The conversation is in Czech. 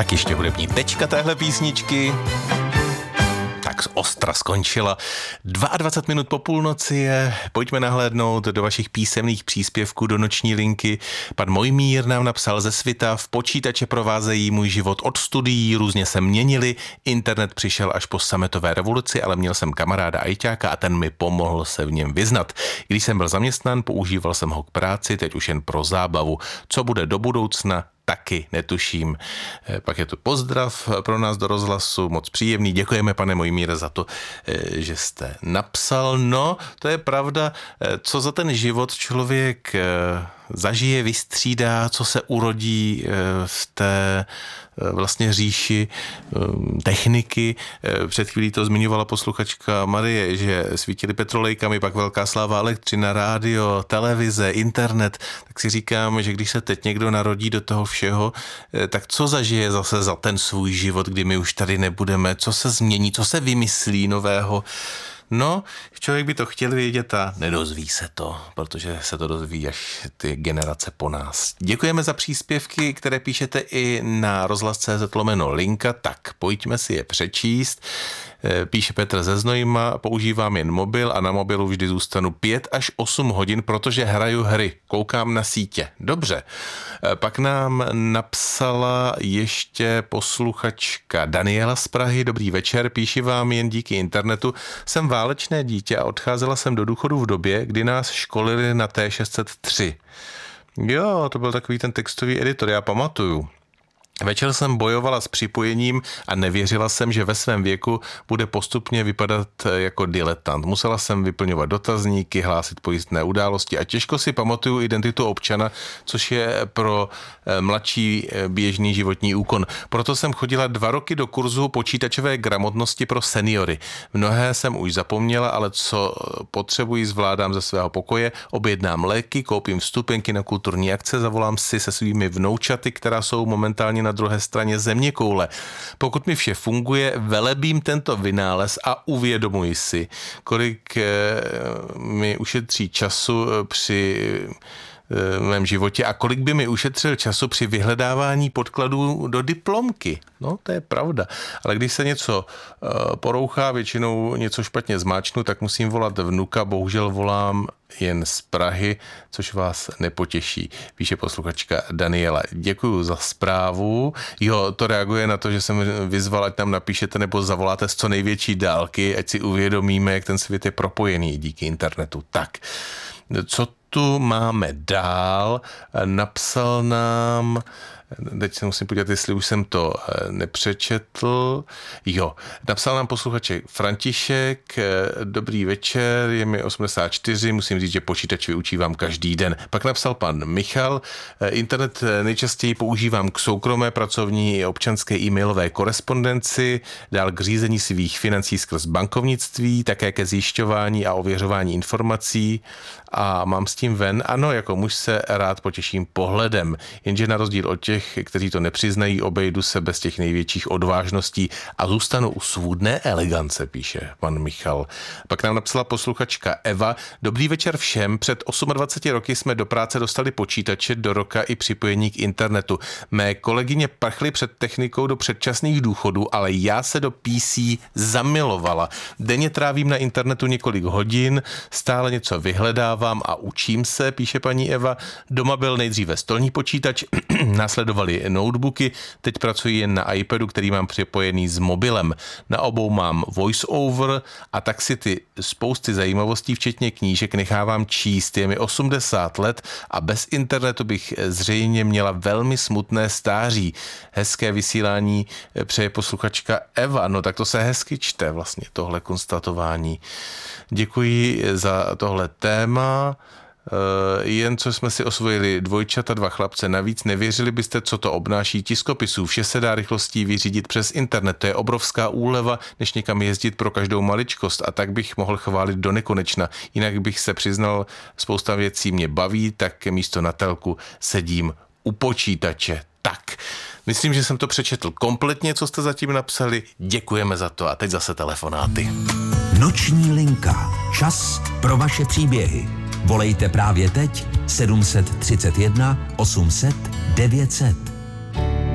Tak ještě hudební tečka téhle písničky. Tak ostra skončila. 22 minut po půlnoci je. Pojďme nahlédnout do vašich písemných příspěvků do noční linky. Pan Mojmír nám napsal ze Svitav: počítače provázejí můj život od studií, různě se měnili, internet přišel až po sametové revoluci, ale měl jsem kamaráda ajťáka a ten mi pomohl se v něm vyznat. Když jsem byl zaměstnán, používal jsem ho k práci, teď už jen pro zábavu. Co bude do budoucna, taky netuším. Pak je tu pozdrav pro nás do rozhlasu, moc příjemný. Děkujeme, pane Mojmíre, za to, že jste napsal. No, to je pravda, co za ten život člověk zažije, vystřídá, co se urodí v té vlastně říši techniky. Před chvílí to zmiňovala posluchačka Marie, že svítily petrolejkami, pak velká sláva elektřina, rádio, televize, internet. Tak si říkám, že když se teď někdo narodí do toho všeho, tak co zažije zase za ten svůj život, kdy my už tady nebudeme, co se změní, co se vymyslí nového. No, člověk by to chtěl vědět a nedozví se to, protože se to dozví až ty generace po nás. Děkujeme za příspěvky, které píšete i na rozhlas.cz/linka, tak pojďme si je přečíst. Píše Petr ze Znojma: používám jen mobil a na mobilu vždy zůstanu 5 až 8 hodin, protože hraju hry, koukám na sítě. Dobře. Pak nám napsala ještě posluchačka Daniela z Prahy: dobrý večer, píši vám jen díky internetu. Jsem válečné dítě a odcházela jsem do důchodu v době, kdy nás školili na T603. Jo, to byl takový ten textový editor, já pamatuju. Večer jsem bojovala s připojením a nevěřila jsem, že ve svém věku bude postupně vypadat jako diletant. Musela jsem vyplňovat dotazníky, hlásit pojistné události a těžko si pamatuju identitu občana, což je pro mladší běžný životní úkon. Proto jsem chodila 2 roky do kurzu počítačové gramotnosti pro seniory. Mnohé jsem už zapomněla, ale co potřebuji, zvládám ze svého pokoje, objednám léky, koupím vstupenky na kulturní akce, zavolám si se svými vnoučaty, která jsou momentálně na druhé straně zeměkoule. Pokud mi vše funguje, velebím tento vynález a uvědomuji si, kolik mi ušetří času při mém životě a kolik by mi ušetřil času při vyhledávání podkladů do diplomky. No, to je pravda. Ale když se něco porouchá, většinou něco špatně zmáčknu, tak musím volat vnuka, bohužel volám jen z Prahy, což vás nepotěší, píše posluchačka Daniela. Děkuju za zprávu. Jo, to reaguje na to, že jsem vyzval, ať tam napíšete nebo zavoláte z co největší dálky, ať si uvědomíme, jak ten svět je propojený díky internetu. Tak, co tu máme dál? Napsal nám, teď se musím podívat, jestli už jsem to nepřečetl. Jo, napsal nám posluchaček František: dobrý večer, je mi 84, musím říct, že počítač využívám každý den. Pak napsal pan Michal: internet nejčastěji používám k soukromé, pracovní i občanské e-mailové korespondenci, dál k řízení svých financí skrz bankovnictví, také ke zjišťování a ověřování informací a mám s tím ven. Ano, jako muž se rád potěším pohledem, jenže na rozdíl od těch, kteří to nepřiznají, obejdu se bez těch největších odvážností a zůstanu u svůdné elegance, píše pan Michal. Pak nám napsala posluchačka Eva: dobrý večer všem, před 28 roky jsme do práce dostali počítače, do roka i připojení k internetu. Mé kolegyně prchly před technikou do předčasných důchodů, ale já se do PC zamilovala. Denně trávím na internetu několik hodin, stále něco vyhledávám a učím se, píše paní Eva. Doma byl nejdříve stolní počítač, následovaly notebooky, teď pracuji jen na iPadu, který mám připojený s mobilem. Na obou mám voice-over a tak si ty spousty zajímavostí, včetně knížek, nechávám číst. Je mi 80 let a bez internetu bych zřejmě měla velmi smutné stáří. Hezké vysílání přeje posluchačka Eva. No tak to se hezky čte vlastně, tohle konstatování. Děkuji za tohle téma. Jen co jsme si osvojili dvojčata, 2 chlapce navíc, nevěřili byste, co to obnáší tiskopisů. Vše se dá rychlostí vyřídit přes internet. To je obrovská úleva, než někam jezdit pro každou maličkost, a tak bych mohl chválit do nekonečna. Jinak bych se přiznal, spousta věcí mě baví, tak místo na telku sedím u počítače. Tak, myslím, že jsem to přečetl kompletně, co jste zatím napsali. Děkujeme za to a teď zase telefonáty. Noční linka. Čas pro vaše příběhy. Volejte právě teď 731 800 900.